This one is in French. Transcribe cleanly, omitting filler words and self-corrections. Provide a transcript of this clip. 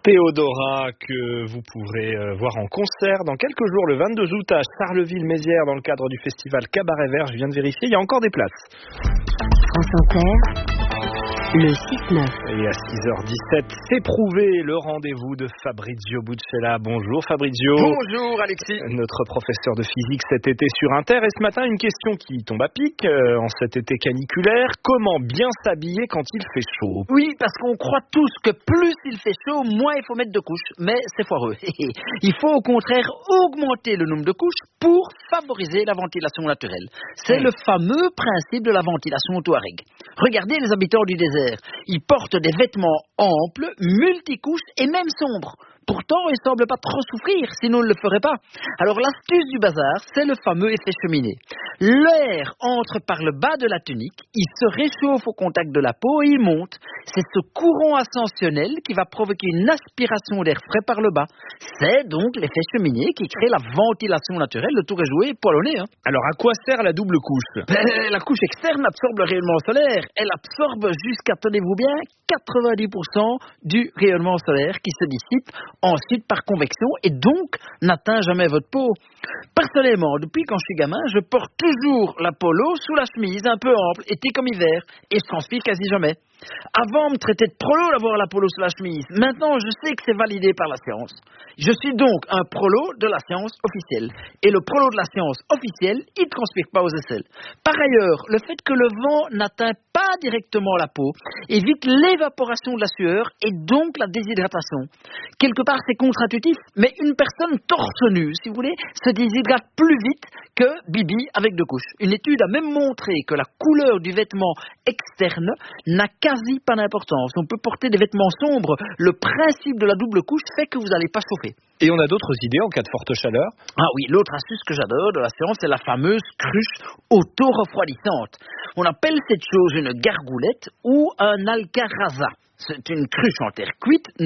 Théodora, que vous pourrez voir en concert dans quelques jours, le 22 août à Charleville-Mézières, dans le cadre du festival Cabaret Vert. Je viens de vérifier, il y a encore des places. France Inter, le 6-9. Et à 6h17, c'est prouvé, le rendez-vous de Fabrizio Buccella. Bonjour Fabrizio. Bonjour Alexis. Notre professeur de physique cet été sur Inter. Et ce matin, une question qui tombe à pic en cet été caniculaire. Comment bien s'habiller quand il fait chaud? Oui, parce qu'on croit tous que plus il fait chaud, moins il faut mettre de couches. Mais c'est foireux. Il faut au contraire augmenter le nombre de couches pour favoriser la ventilation naturelle. C'est le fameux principe de la ventilation touareg. Regardez les habitants du désert. Ils portent des vêtements amples, multicouches et même sombres. Pourtant, ils ne semblent pas trop souffrir, sinon ils ne le feraient pas. Alors l'astuce du bazar, c'est le fameux effet cheminée. L'air entre par le bas de la tunique, il se réchauffe au contact de la peau et il monte. C'est ce courant ascensionnel qui va provoquer une aspiration d'air frais par le bas. C'est donc l'effet cheminée qui crée la ventilation naturelle. Le tour est joué, poil au nez. Alors à quoi sert la double couche? La couche externe absorbe le rayonnement solaire. Elle absorbe jusqu'à, tenez-vous bien, 90% du rayonnement solaire qui se dissipe ensuite par convection et donc n'atteint jamais votre peau. Personnellement, depuis quand je suis gamin, je porte toujours la polo sous la chemise, un peu ample, été comme hiver, et je transpire quasi jamais. Avant, on me traitait de prolo d'avoir la polo sous la chemise. Maintenant, je sais que c'est validé par la science. Je suis donc un prolo de la science officielle. Et le prolo de la science officielle, il ne transpire pas aux aisselles. Par ailleurs, le fait que le vent n'atteint pas directement la peau évite l'évaporation de la sueur et donc la déshydratation. Quelque part, c'est contre-intuitif, mais une personne torse nu, si vous voulez, se déshydrate plus vite que Bibi avec deux couches. Une étude a même montré que la couleur du vêtement externe n'a quasi pas d'importance. On peut porter des vêtements sombres. Le principe de la double couche fait que vous n'allez pas chauffer. Et on a d'autres idées en cas de forte chaleur? Ah oui, l'autre astuce que j'adore de la science, c'est la fameuse cruche auto-refroidissante. On appelle cette chose une gargoulette ou un alcaraza. C'est une cruche en terre cuite